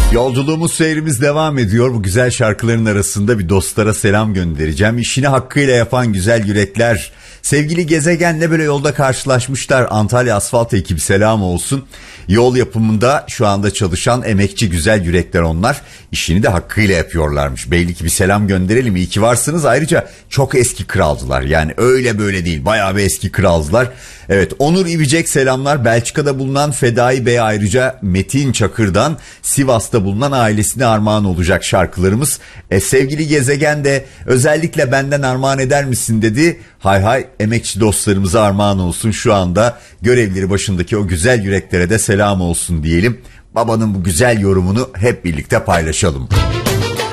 Yolculuğumuz, seyrimiz devam ediyor. Bu güzel şarkıların arasında bir dostlara selam göndereceğim. İşini hakkıyla yapan güzel yürekler. Sevgili gezegenle böyle yolda karşılaşmışlar. Antalya Asfalt ekibi selam olsun. Yol yapımında şu anda çalışan emekçi güzel yürekler onlar. İşini de hakkıyla yapıyorlarmış. Belli ki bir selam gönderelim. İyi ki varsınız. Ayrıca çok eski kraldılar. Yani öyle böyle değil. Bayağı bir eski kraldılar. Evet, Onur İbicek selamlar. Belçika'da bulunan Fedai Bey, ayrıca Metin Çakır'dan Sivas'ta bulunan ailesine armağan olacak şarkılarımız. Sevgili gezegen de özellikle benden armağan eder misin dedi. Hay hay, emekçi dostlarımıza armağan olsun. Şu anda görevleri başındaki o güzel yüreklere de selam olsun diyelim. Babanın bu güzel yorumunu hep birlikte paylaşalım.